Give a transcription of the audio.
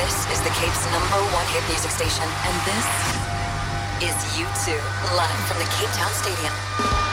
This is the Cape's #1 hit music station, and this is U2, live from the Cape Town Stadium.